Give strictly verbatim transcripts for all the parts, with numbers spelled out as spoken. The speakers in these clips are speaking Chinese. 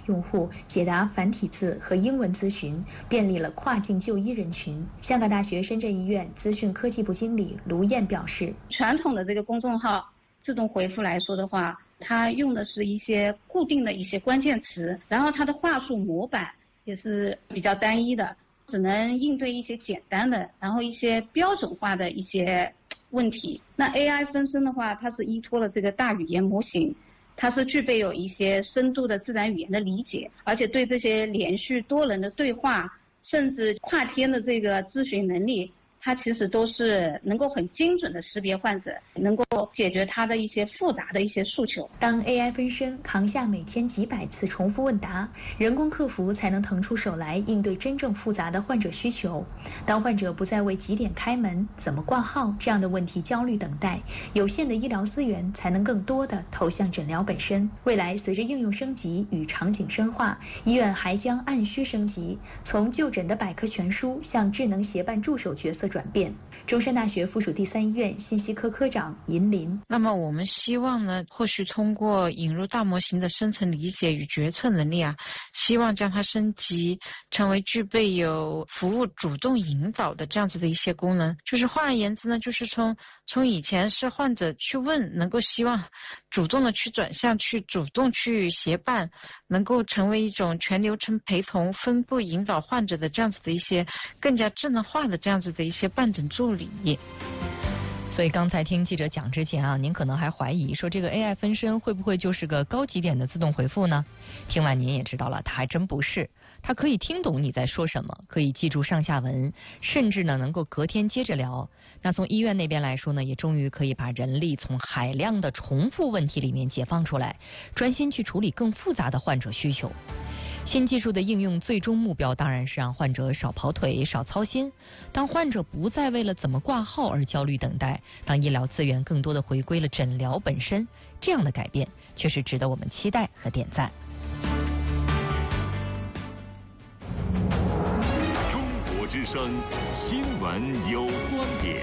用户解答繁体字和英文咨询，便利了跨境就医人群。香港大学深圳医院资讯科技部经理卢燕表示， 传统的这个公众号自动回复来说的话，它用的是一些固定的一些关键词，然后它的话术模板也是比较单一的，只能应对一些简单的，然后一些标准化的一些问题。那 A I 分身的话，它是依托了这个大语言模型，它是具备有一些深度的自然语言的理解，而且对这些连续多人的对话，甚至跨天的这个咨询能力，它其实都是能够很精准的识别患者，能够解决他的一些复杂的一些诉求。 当 A I 分身扛下每天几百次重复问答，人工客服才能腾出手来应对真正复杂的患者需求。当患者不再为几点开门、怎么挂号这样的问题焦虑等待，有限的医疗资源才能更多的投向诊疗本身。未来随着应用升级与场景深化，医院还将按需升级，从就诊的百科全书向智能协办助手角色转变。中山大学附属第三医院信息科科长尹林， 那么我们希望呢，或许通过引入大模型的深层理解与决策能力啊，希望将它升级成为具备有服务主动引导的这样子的一些功能。就是换而言之呢，就是从从以前是患者去问，能够希望主动的去转向，去主动去协办，能够成为一种全流程陪同、分步引导患者的这样子的一些更加智能化的这样子的一些伴诊助理。 所以刚才听记者讲之前啊，您可能还怀疑说这个 A I 分身会不会就是个高级点的自动回复呢？听完您也知道了，它还真不是。它可以听懂你在说什么，可以记住上下文，甚至呢能够隔天接着聊。那从医院那边来说呢，也终于可以把人力从海量的重复问题里面解放出来，专心去处理更复杂的患者需求。新技术的应用最终目标当然是让患者少跑腿、少操心。当患者不再为了怎么挂号而焦虑等待，当医疗资源更多的回归了诊疗本身，这样的改变却是值得我们期待和点赞。 中国之声新闻有观点，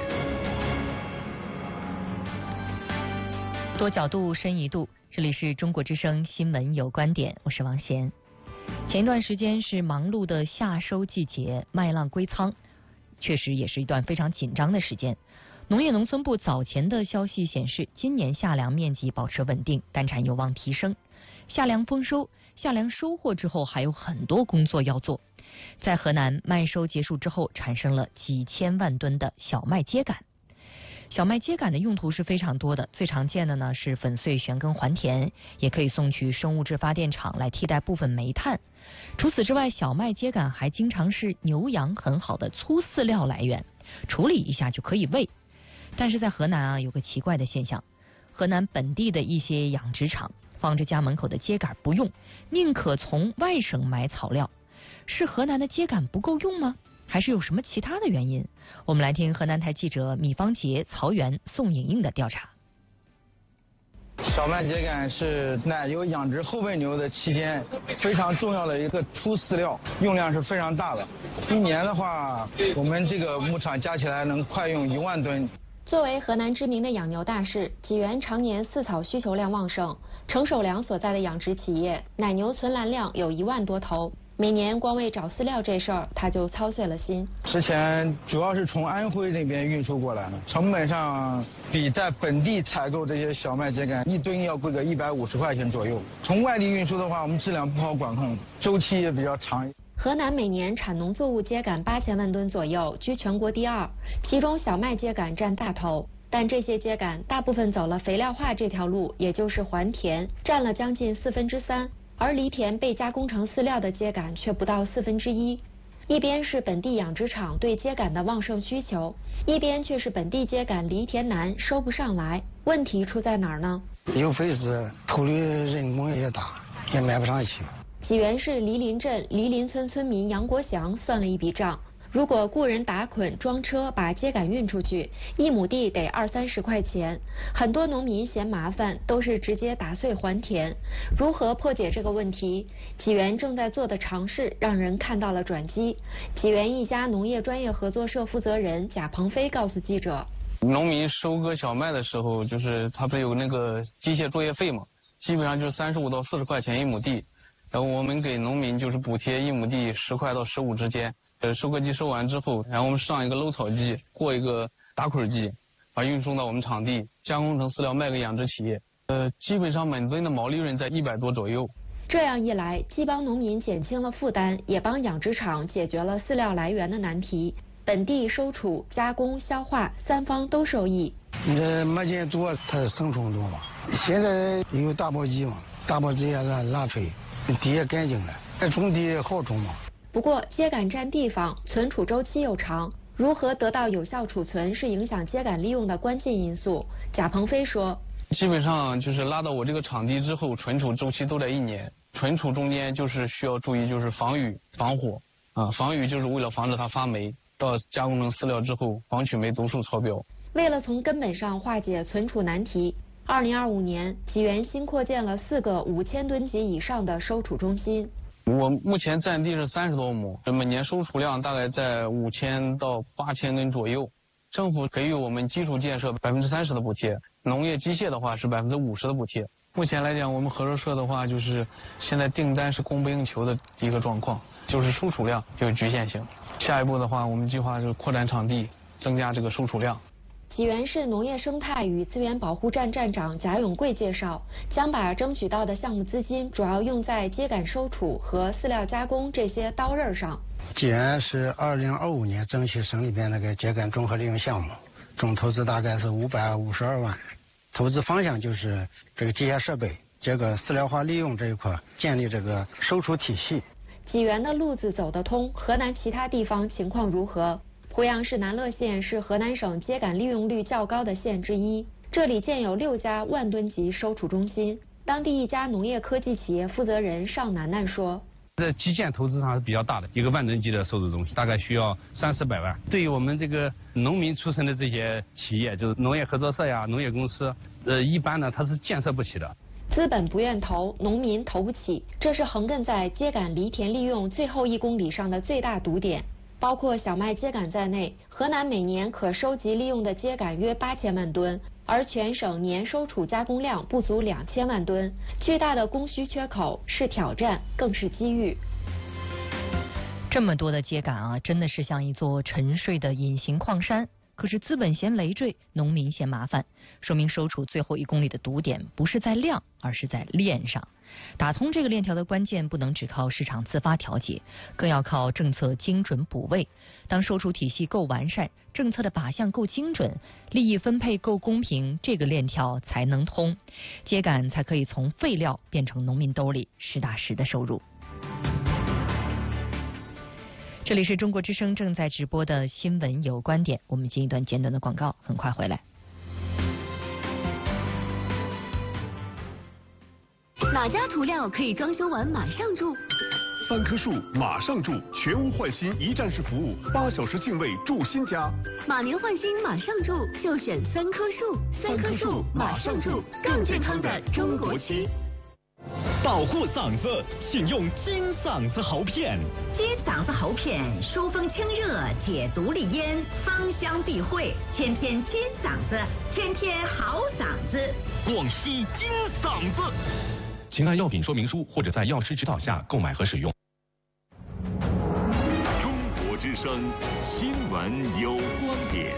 多角度、深一度，这里是中国之声新闻有观点，我是王贤。前一段时间是忙碌的夏收季节，麦浪归仓，确实也是一段非常紧张的时间。农业农村部早前的消息显示，今年夏粮面积保持稳定，单产有望提升。夏粮丰收，夏粮收获之后还有很多工作要做。在河南，麦收结束之后，产生了几千万吨的小麦秸秆。小麦秸秆的用途是非常多的，最常见的呢是粉碎旋耕还田，也可以送去生物质发电厂来替代部分煤炭。除此之外，小麦秸秆还经常是牛羊很好的粗饲料来源，处理一下就可以喂。但是在河南啊，有个奇怪的现象，河南本地的一些养殖场放着家门口的秸秆不用，宁可从外省买草料。是河南的秸秆不够用吗？还是有什么其他的原因？我们来听河南台记者米方杰、曹源、宋颖颖的调查。 小麦秸秆是奶牛养殖后备牛的期间非常重要的一个粗饲料，用量是非常大的。一年的话，我们这个牧场加起来能快用一万吨。 作为河南知名的养牛大市，济源常年饲草需求量旺盛，程守良所在的养殖企业奶牛存栏量有一万多头。每年光为找饲料这事儿，他就操碎了心。 之前主要是从安徽那边运输过来的，成本上比在本地采购这些小麦秸秆一吨要贵个一百五十块钱左右。从外地运输的话，我们质量不好管控，周期也比较长。 河南每年产农作物秸秆八千万吨左右，居全国第二，其中小麦秸秆占大头。但这些秸秆大部分走了肥料化这条路，也就是还田，占了将近四分之三。而犁田被加工成饲料的秸秆却不到四分之一。一边是本地养殖场对秸秆的旺盛需求，一边却是本地秸秆犁田难，收不上来。问题出在哪儿呢？ 有费事，投的人工也大，也卖不上去。 济源市黎林镇黎林村村民杨国祥算了一笔账，如果雇人打捆装车把秸秆运出去，一亩地得二三十块钱。很多农民嫌麻烦，都是直接打碎还田。如何破解这个问题？济源正在做的尝试让人看到了转机。济源一家农业专业合作社负责人贾鹏飞告诉记者， 农民收割小麦的时候，就是他不是有那个机械作业费嘛，基本上就是三十五到四十块钱一亩地。 然后我们给农民就是补贴一亩地十块到十五之间。呃，收割机收完之后，然后我们上一个搂草机，过一个打捆机，把运送到我们场地，加工成饲料卖给养殖企业。呃，基本上每吨的毛利润在一百多左右。 这样一来，既帮农民减轻了负担，也帮养殖场解决了饲料来源的难题。本地收储、加工、消化三方都受益。 你这麦秸多，它生虫多嘛。现在有大簸箕嘛，大簸箕也拉拉吹，地也干净了，这种地好种嘛。 不过秸秆占地方，存储周期又长，如何得到有效储存是影响秸秆利用的关键因素。贾鹏飞说， 基本上就是拉到我这个场地之后，存储周期都在一年。存储中间就是需要注意，就是防雨、防火啊。防雨就是为了防止它发霉，到加工成饲料之后，防曲霉毒素超标。 为了从根本上化解存储难题，二零二五年济源新扩建了四个五千吨级以上的收储中心。 我目前占地是三十多亩，每年收储量大概在五千到八千吨左右。政府给予我们基础建设百分之三十的补贴，农业机械的话是百分之五十的补贴。目前来讲，我们合作社的话，就是现在订单是供不应求的一个状况，就是收储量有局限性。下一步的话，我们计划就是扩展场地，增加这个收储量。 济源市农业生态与资源保护站站长贾永贵介绍，将把争取到的项目资金主要用在秸秆收储和饲料加工这些刀刃上。 济源是二零二五年争取省里边那个秸秆综合利用项目，总投资大概是五百五十二万，投资方向就是这个机械设备、这个饲料化利用这一块，建立这个收储体系。 济源的路子走得通，河南其他地方情况如何？濮阳市南乐县是河南省秸秆利用率较高的县之一，这里建有六家万吨级收储中心。当地一家农业科技企业负责人邵楠楠说， 在基建投资上是比较大的，一个万吨级的收储中心大概需要三四百万。对于我们这个农民出身的这些企业，就是农业合作社呀、农业公司，呃，一般呢它是建设不起的。 资本不愿投，农民投不起，这是横亘在秸秆犁田利用最后一公里上的最大堵点。包括小麦秸秆在内，河南每年可收集利用的秸秆约八千万吨，而全省年收储加工量不足两千万吨，巨大的供需缺口是挑战，更是机遇。 这么多的秸秆啊，真的是像一座沉睡的隐形矿山。可是资本嫌累赘，农民嫌麻烦，说明收储最后一公里的堵点不是在量，而是在链上。打通这个链条的关键不能只靠市场自发调节，更要靠政策精准补位。当收储体系够完善，政策的靶向够精准，利益分配够公平，这个链条才能通，秸秆才可以从废料变成农民兜里实打实的收入。这里是中国之声正在直播的新闻有观点，我们进一段简短的广告，很快回来。 哪家涂料可以装修完马上住？ 三棵树马上住，全屋换新一站式服务，八小时净位住新家。 马年换新马上住，就选三棵树。三棵树马上住，更健康的中国区。 保护嗓子，请用金嗓子喉片。 金嗓子喉片疏风清热，解毒利咽，芳香避秽，天天金嗓子，天天好嗓子。 广西金嗓子，请按药品说明书或者在药师指导下购买和使用。 中国之声新闻有观点。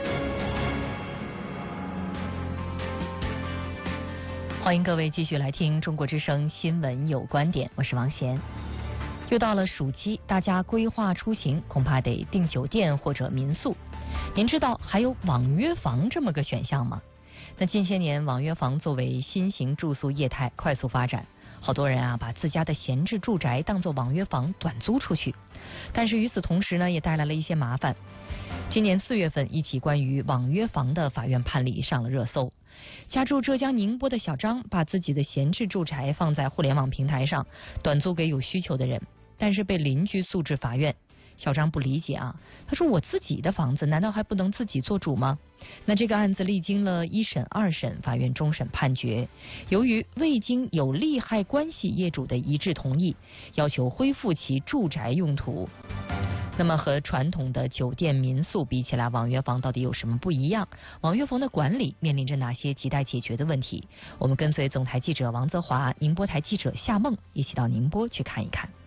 欢迎各位继续来听中国之声新闻有观点，我是王贤。又到了暑期，大家规划出行恐怕得订酒店或者民宿。您知道还有网约房这么个选项吗？那近些年网约房作为新型住宿业态快速发展，好多人啊把自家的闲置住宅当作网约房短租出去。但是与此同时呢，也带来了一些麻烦。今年四月份，一起关于网约房的法院判例上了热搜。家住浙江宁波的小张把自己的闲置住宅放在互联网平台上，短租给有需求的人，但是被邻居诉至法院。小张不理解啊，他说我自己的房子难道还不能自己做主吗？那这个案子历经了一审、二审，法院终审判决，由于未经有利害关系业主的一致同意，要求恢复其住宅用途。 那么和传统的酒店民宿比起来，网约房到底有什么不一样？网约房的管理面临着哪些亟待解决的问题？我们跟随总台记者王泽华、宁波台记者夏梦一起到宁波去看一看。